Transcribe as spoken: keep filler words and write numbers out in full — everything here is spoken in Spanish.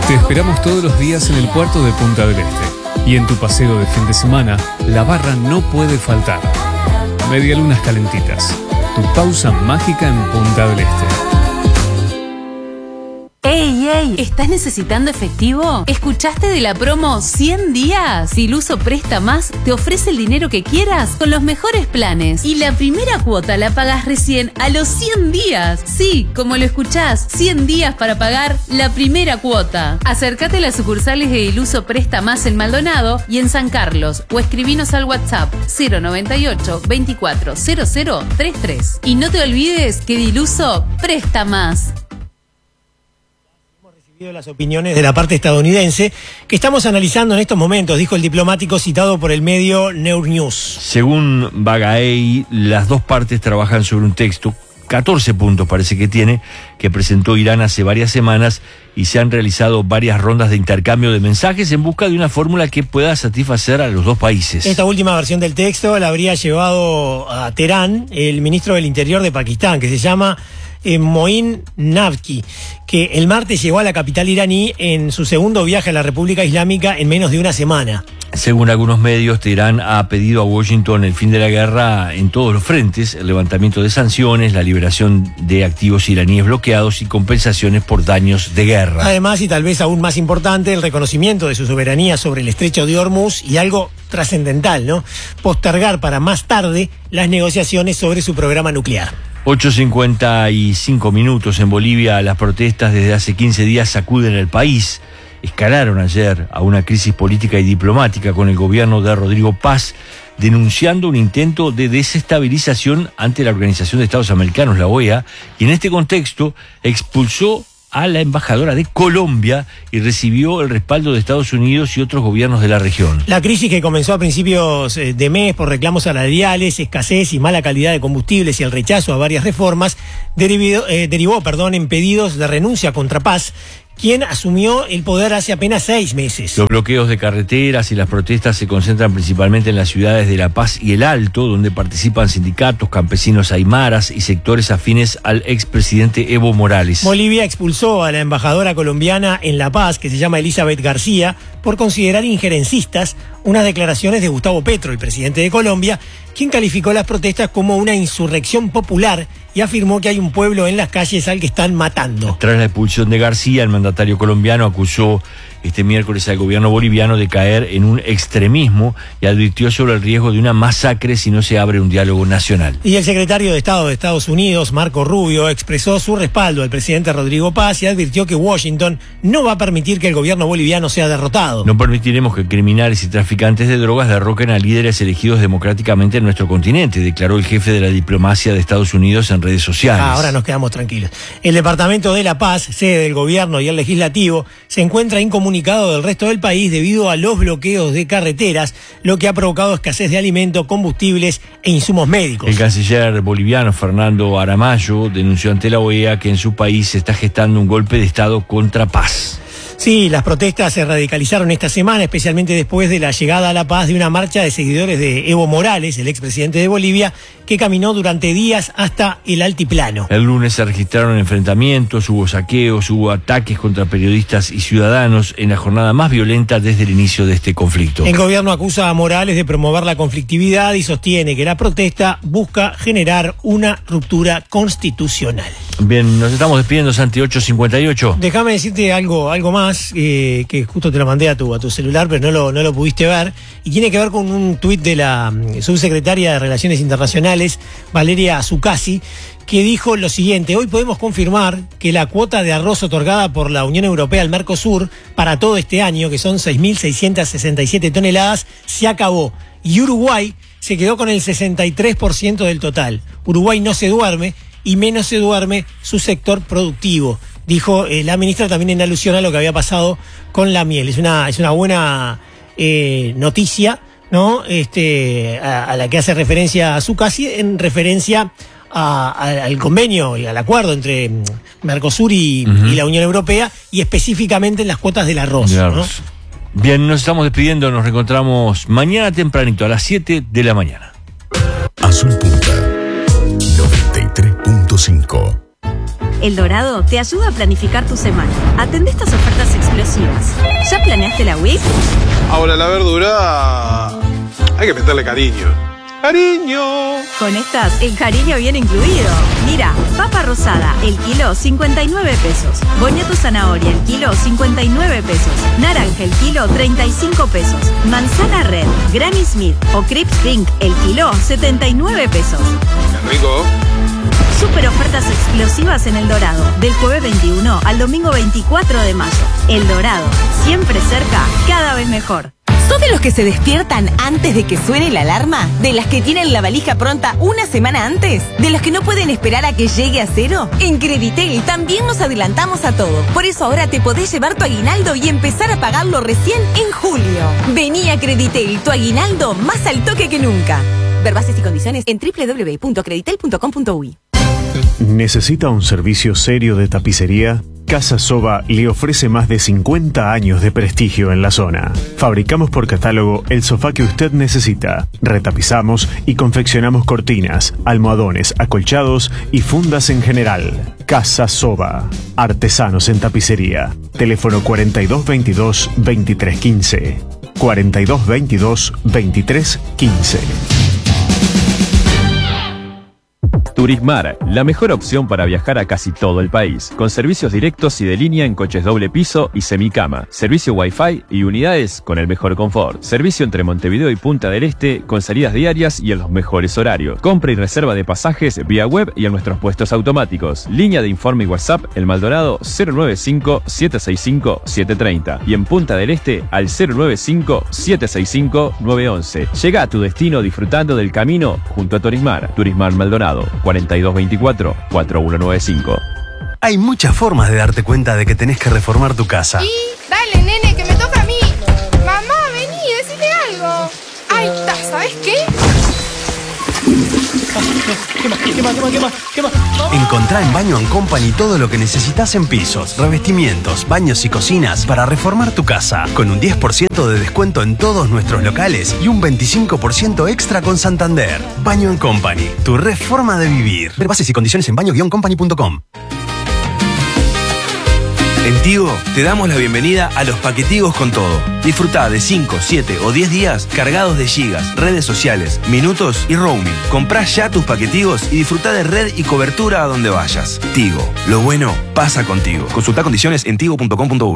Te esperamos todos los días en el puerto de Punta del Este. Y en tu paseo de fin de semana, la barra no puede faltar. Medialunas calentitas. Tu pausa mágica en Punta del Este. ¡Ey, ey! ¿Estás necesitando efectivo? ¿Escuchaste de la promo cien días? Diluso Presta Más te ofrece el dinero que quieras con los mejores planes. Y la primera cuota la pagas recién a los cien días. Sí, como lo escuchás, cien días para pagar la primera cuota. Acércate a las sucursales de Diluso Presta Más en Maldonado y en San Carlos o escribinos al WhatsApp cero noventa y ocho, veinticuatro, cero cero treinta y tres. Y no te olvides que Diluso Presta Más. Las opiniones de la parte estadounidense que estamos analizando en estos momentos, dijo el diplomático citado por el medio News. Según Bagaei, las dos partes trabajan sobre un texto, catorce puntos parece que tiene, que presentó Irán hace varias semanas y se han realizado varias rondas de intercambio de mensajes en busca de una fórmula que pueda satisfacer a los dos países. Esta última versión del texto la habría llevado a Teherán el ministro del Interior de Pakistán, que se llama Eh, Moin Naqvi, que el martes llegó a la capital iraní en su segundo viaje a la República Islámica en menos de una semana. Según algunos medios, Teherán ha pedido a Washington el fin de la guerra en todos los frentes, el levantamiento de sanciones, la liberación de activos iraníes bloqueados y compensaciones por daños de guerra. Además, y tal vez aún más importante, el reconocimiento de su soberanía sobre el estrecho de Hormuz y algo trascendental, ¿no? Postergar para más tarde las negociaciones sobre su programa nuclear. ocho cincuenta y cinco minutos en Bolivia. Las protestas desde hace quince días sacuden el país. Escalaron ayer a una crisis política y diplomática con el gobierno de Rodrigo Paz denunciando un intento de desestabilización ante la Organización de Estados Americanos, la O E A, y en este contexto expulsó a la embajadora de Colombia y recibió el respaldo de Estados Unidos y otros gobiernos de la región. La crisis, que comenzó a principios de mes por reclamos salariales, escasez y mala calidad de combustibles y el rechazo a varias reformas, derivó, eh, derivó perdón, en pedidos de renuncia contra Paz, quien asumió el poder hace apenas seis meses. Los bloqueos de carreteras y las protestas se concentran principalmente en las ciudades de La Paz y El Alto, donde participan sindicatos, campesinos aymaras y sectores afines al expresidente Evo Morales. Bolivia expulsó a la embajadora colombiana en La Paz, que se llama Elizabeth García, por considerar injerencistas unas declaraciones de Gustavo Petro, el presidente de Colombia, quien calificó las protestas como una insurrección popular y afirmó que hay un pueblo en las calles al que están matando. Tras la expulsión de García, el mandatario colombiano acusó este miércoles al gobierno boliviano de caer en un extremismo y advirtió sobre el riesgo de una masacre si no se abre un diálogo nacional. Y el secretario de Estado de Estados Unidos, Marco Rubio, expresó su respaldo al presidente Rodrigo Paz y advirtió que Washington no va a permitir que el gobierno boliviano sea derrotado. No permitiremos que criminales y traficantes de drogas derroquen a líderes elegidos democráticamente en nuestro continente, declaró el jefe de la diplomacia de Estados Unidos en redes sociales. Ah, ahora nos quedamos tranquilos. El Departamento de La Paz, sede del gobierno y el legislativo, se encuentra incomunicado del resto del país debido a los bloqueos de carreteras, lo que ha provocado escasez de alimentos, combustibles e insumos médicos. El canciller boliviano Fernando Aramayo denunció ante la O E A que en su país se está gestando un golpe de Estado contra Paz. Sí, las protestas se radicalizaron esta semana, especialmente después de la llegada a La Paz de una marcha de seguidores de Evo Morales, el expresidente de Bolivia, que caminó durante días hasta el altiplano. El lunes se registraron enfrentamientos, hubo saqueos, hubo ataques contra periodistas y ciudadanos en la jornada más violenta desde el inicio de este conflicto. El gobierno acusa a Morales de promover la conflictividad y sostiene que la protesta busca generar una ruptura constitucional. Bien, nos estamos despidiendo, Santi. Ocho cincuenta y ocho. Déjame decirte algo, algo más, eh, que justo te lo mandé a tu, a tu celular, pero no lo, no lo pudiste ver, y tiene que ver con un tuit de la subsecretaria de Relaciones Internacionales, Valeria Zuccasi, que dijo lo siguiente: hoy podemos confirmar que la cuota de arroz otorgada por la Unión Europea al Mercosur para todo este año, que son seis mil seiscientas sesenta y siete toneladas, se acabó. Y Uruguay se quedó con el sesenta y tres por ciento del total. Uruguay no se duerme, y menos se duerme su sector productivo, dijo eh, la ministra, también en alusión a lo que había pasado con la miel. Es una, es una buena eh, noticia, ¿no? Este, a, a la que hace referencia a Zuccasi, en referencia a, a, al convenio y al acuerdo entre Mercosur y, uh-huh. y la Unión Europea, y específicamente en las cuotas del arroz, de arroz. ¿no? Bien, nos estamos despidiendo, nos reencontramos mañana tempranito a las siete de la mañana. Azul Punta noventa y tres punto cinco. El Dorado te ayuda a planificar tu semana. Atende estas ofertas explosivas. ¿Ya planeaste la week? Ahora la verdura hay que meterle cariño. ¡Cariño! Con estas, el cariño viene incluido. Mira, papa rosada, el kilo, cincuenta y nueve pesos. Boñato zanahoria, el kilo, cincuenta y nueve pesos. Naranja, el kilo, treinta y cinco pesos. Manzana red, Granny Smith o Crips Pink, el kilo, setenta y nueve pesos. ¡Qué rico! Super ofertas explosivas en El Dorado, del jueves veintiuno al domingo veinticuatro de mayo. El Dorado, siempre cerca, cada vez mejor. ¿Sos de los que se despiertan antes de que suene la alarma? ¿De las que tienen la valija pronta una semana antes? ¿De los que no pueden esperar a que llegue a cero? En Creditel también nos adelantamos a todo. Por eso ahora te podés llevar tu aguinaldo y empezar a pagarlo recién en julio. Vení a Creditel, tu aguinaldo más al toque que nunca. Ver bases y condiciones en doble u doble u doble u punto creditel punto com punto uy. ¿Necesita un servicio serio de tapicería? Casa Soba le ofrece más de cincuenta años de prestigio en la zona. Fabricamos por catálogo el sofá que usted necesita. Retapizamos y confeccionamos cortinas, almohadones, acolchados y fundas en general. Casa Soba. Artesanos en tapicería. Teléfono cuarenta y dos veintidós, veintitrés quince. cuarenta y dos veintidós, veintitrés quince. Turismar, la mejor opción para viajar a casi todo el país, con servicios directos y de línea en coches doble piso y semicama, servicio Wi-Fi y unidades con el mejor confort, servicio entre Montevideo y Punta del Este con salidas diarias y en los mejores horarios, compra y reserva de pasajes vía web y en nuestros puestos automáticos, línea de informe y WhatsApp El Maldonado cero nueve cinco, siete seis cinco, siete tres cero y en Punta del Este al cero nueve cinco, siete seis cinco, nueve once. Llega a tu destino disfrutando del camino junto a Turismar. Turismar Maldonado cuarenta y dos veinticuatro, cuarenta y uno noventa y cinco. Hay muchas formas de darte cuenta de que tenés que reformar tu casa. Y dale, nene, que me toca a mí. Mamá, vení, decime algo. Ay, ta, ¿sabes qué? ¿Qué más? ¿Qué más? ¿Qué más? ¿Qué más? ¿Qué más? Encontrá en Baño and Company todo lo que necesitas en pisos, revestimientos, baños y cocinas para reformar tu casa. Con un diez por ciento de descuento en todos nuestros locales y un veinticinco por ciento extra con Santander. Baño and Company, tu reforma de vivir. Ver bases y condiciones en baño guion company punto com. En Tigo te damos la bienvenida a los paquetigos con todo. Disfrutá de cinco, siete o diez días cargados de gigas, redes sociales, minutos y roaming. Comprá ya tus paquetigos y disfrutá de red y cobertura a donde vayas. Tigo, lo bueno pasa contigo. Consultá condiciones en tigo punto com punto uy.